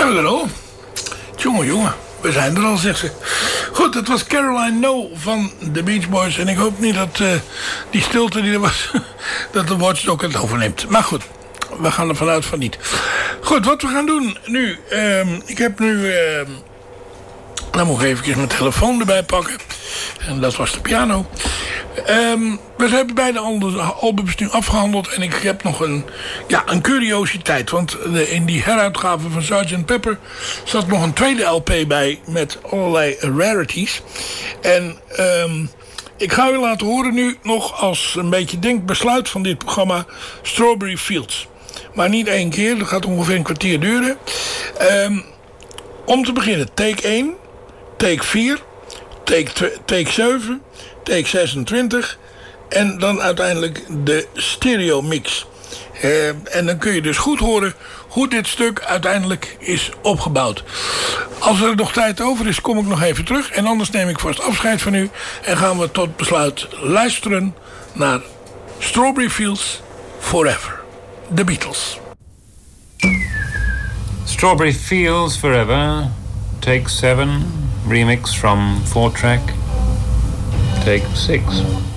Zijn we er al? Jongen, we zijn er al, zegt ze. Goed, het was Caroline No van de Beach Boys. En ik hoop niet dat die stilte die er was, dat de Watchdog het overneemt. Maar goed, we gaan er vanuit van niet. Goed, wat we gaan doen nu. Ik heb nu... dan moet ik even mijn telefoon erbij pakken. En dat was de piano. We hebben beide albums nu afgehandeld. En ik heb nog een curiositeit. Want in die heruitgave van Sgt. Pepper zat nog een tweede LP bij. Met allerlei rarities. En ik ga u laten horen nu nog als een beetje denkbesluit van dit programma. Strawberry Fields. Maar niet één keer. Dat gaat ongeveer een kwartier duren. Om te beginnen. Take 1. Take 4. Take 7. Take 26. En dan uiteindelijk de stereo mix. En dan kun je dus goed horen hoe dit stuk uiteindelijk is opgebouwd. Als er nog tijd over is, kom ik nog even terug. En anders neem ik vast afscheid van u. En gaan we tot besluit luisteren naar Strawberry Fields Forever. The Beatles. Strawberry Fields Forever. Take 7. Remix from 4-track. Take 6.